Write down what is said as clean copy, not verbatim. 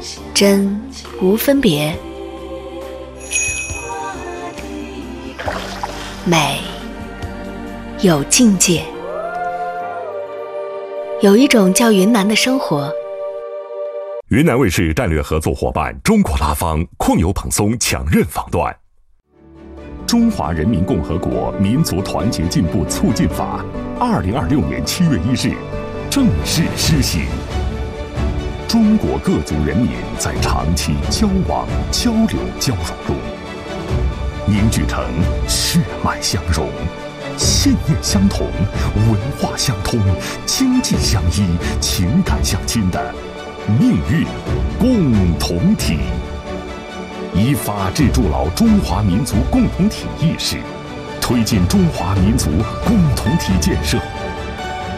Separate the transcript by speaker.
Speaker 1: 真无分别，美有境界。有一种叫云南的生活。
Speaker 2: 云南卫视战略合作伙伴中国拉芳控油蓬松强韧仿段。中华人民共和国民族团结进步促进法2026年7月1日正式施行。中国各族人民在长期交往、交流、交融中，凝聚成血脉相融、信念相同、文化相通、经济相依、情感相亲的命运共同体。以法治筑牢中华民族共同体意识，推进中华民族共同体建设